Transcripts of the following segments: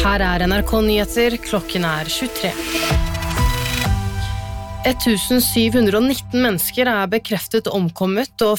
Her NRK Nyheter, klokken 23. 1719 mennesker bekreftet omkommet, og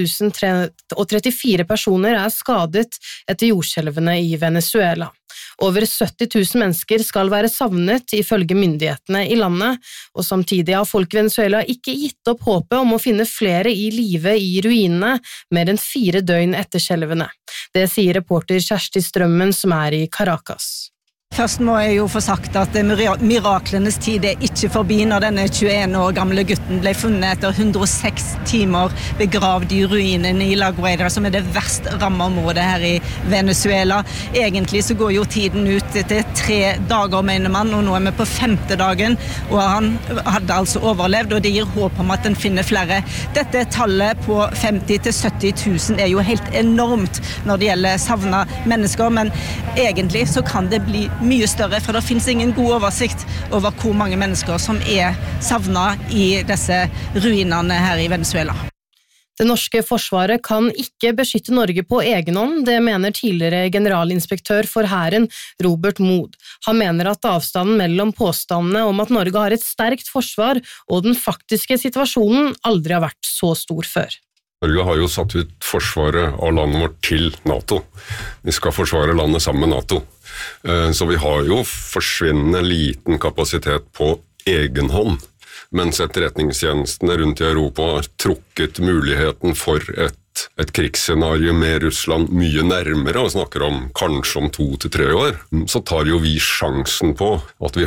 5034 personer skadet etter jordskjelvene i Venezuela. Over 70 000 mennesker skal være savnet ifølge myndighetene i landet, og samtidig har folk i Venezuela ikke gitt opp håpet om å finne flere i live i ruinene mer enn 4 døgn etter skjelvene. Det sier reporter Kjersti Strømmen som i Caracas. Først må jeg jo få sagt at miraklenes tid ikke forbi når denne 21 år gamle gutten ble funnet etter 106 timer begravd i ruinene i La Guaira, som det verst rammede området her i Venezuela. Egentlig så går jo tiden ut etter 3 dager, mener man, og nå vi på 5. dagen, og han hadde altså overlevd, og det gir håp om at den finner flere. Dette tallet på 50 til 70 000 jo helt enormt når det gjelder savnet mennesker, men egentlig så kan det bli mye større, for det finnes ingen god oversikt over hvor mange mennesker som savnet i disse ruinene her i Venezuela. Det norske forsvaret kan ikke beskytte Norge på egen hånd, det mener tidligere generalinspektør for Hæren, Robert Mood. Han mener at avstanden mellom påstandene om at Norge har et sterkt forsvar og den faktiske situasjonen aldri har vært så stor før. Norge har jo satt ut forsvaret av landet vårt til NATO. Vi skal forsvare landet sammen med NATO. Så vi har jo forsvinnende liten kapasitet på egen hånd, mens etterretningstjenestene rundt i Europa har trukket muligheten for et krigsscenario med Russland mye nærmere og snakker om kanskje om 2 til 3 år. Så tar jo vi sjansen på at vi